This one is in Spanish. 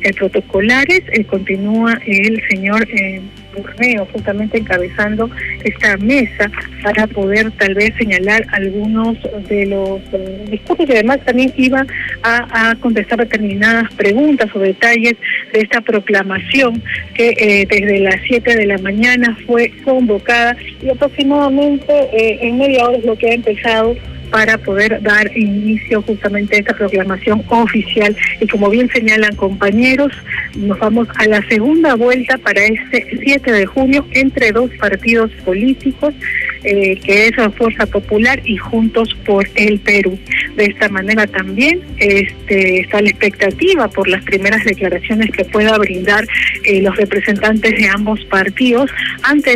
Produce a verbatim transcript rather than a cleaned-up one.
eh, protocolares. Eh, continúa el señor eh, Burneo justamente encabezando esta mesa para poder tal vez señalar algunos de los eh, discursos, y además también iba a, a contestar determinadas preguntas o detalles de esta proclamación que eh, desde las siete de la mañana fue convocada, y aproximadamente eh, en media hora es lo que ha empezado para poder dar inicio justamente a esta proclamación oficial. Y como bien señalan compañeros, nos vamos a la segunda vuelta para este siete de junio entre dos partidos políticos, eh, que es la Fuerza Popular y Juntos por el Perú. De esta manera también este, está la expectativa por las primeras declaraciones que pueda brindar eh, los representantes de ambos partidos ante